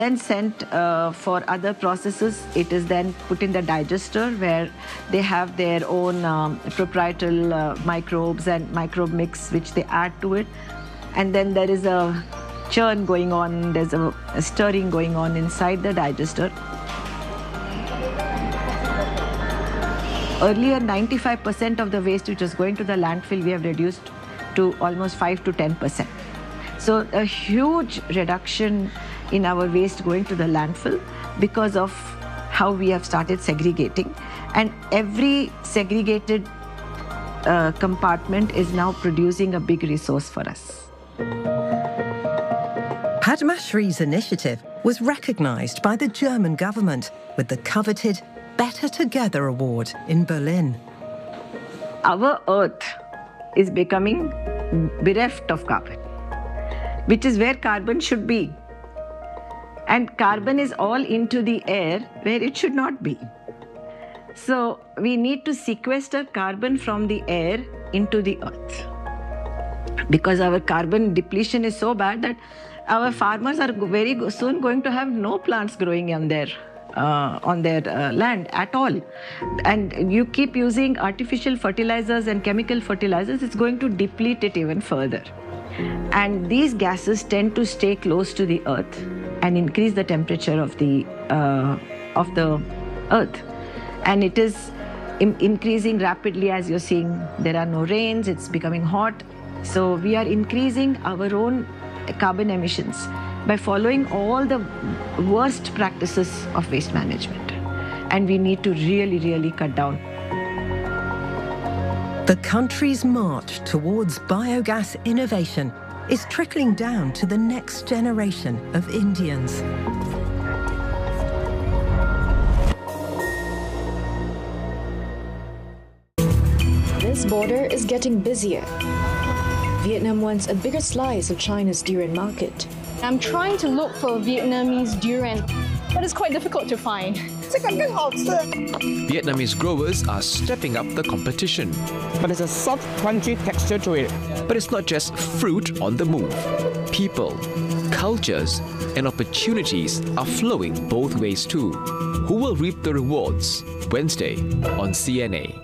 Then sent for other processes. It is then put in the digester where they have their own proprietary microbes and microbe mix which they add to it. And then there is a churn going on, there's a stirring going on inside the digester. Earlier, 95% of the waste which was going to the landfill, we have reduced to almost 5 to 10%. So a huge reduction in our waste going to the landfill because of how we have started segregating. And every segregated compartment is now producing a big resource for us. Padma Shri's initiative was recognised by the German government with the coveted Better Together Award in Berlin. Our Earth is becoming bereft of carbon, which is where carbon should be. And carbon is all into the air where it should not be. So we need to sequester carbon from the air into the earth. Because our carbon depletion is so bad that our farmers are very soon going to have no plants growing on their land at all. And you keep using artificial fertilizers and chemical fertilizers, it's going to deplete it even further. And these gases tend to stay close to the earth and increase the temperature of the earth. And it is increasing rapidly, as you're seeing. There are no rains, it's becoming hot. So we are increasing our own carbon emissions by following all the worst practices of waste management. And we need to really, really cut down. The country's march towards biogas innovation is trickling down to the next generation of Indians. This border is getting busier. Vietnam wants a bigger slice of China's durian market. I'm trying to look for Vietnamese durian, but it's quite difficult to find. Vietnamese growers are stepping up the competition. But there's a soft, crunchy texture to it. But it's not just fruit on the move. People, cultures, and opportunities are flowing both ways too. Who will reap the rewards? Wednesday on CNA.